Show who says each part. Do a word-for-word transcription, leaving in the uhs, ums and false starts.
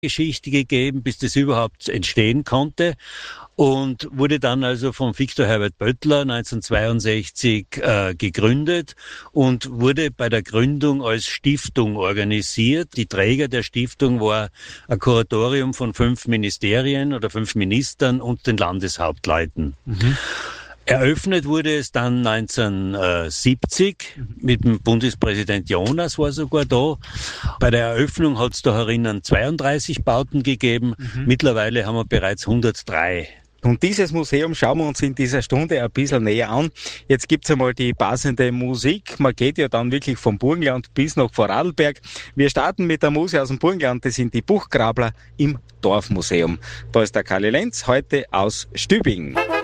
Speaker 1: Geschichte gegeben, bis das überhaupt entstehen konnte. Und wurde dann also von Victor Herbert Böttler neunzehnhundertzweiundsechzig äh, gegründet und wurde bei der Gründung als Stiftung organisiert. Die Träger der Stiftung war ein Kuratorium von fünf Ministerien oder fünf Ministern und den Landeshauptleuten. Mhm. Eröffnet wurde es dann neunzehnhundertsiebzig mit dem Bundespräsident Jonas, war sogar da. Bei der Eröffnung hat es da herinnen zweiunddreißig Bauten gegeben. Mhm. Mittlerweile haben wir bereits hundertdrei.
Speaker 2: Und dieses Museum schauen wir uns in dieser Stunde ein bisschen näher an. Jetzt gibt's einmal die passende Musik. Man geht ja dann wirklich vom Burgenland bis nach Vorarlberg. Wir starten mit der Musik aus dem Burgenland. Das sind die Buchgrabler im Dorfmuseum. Da ist der Karli Lenz, heute aus Stübingen.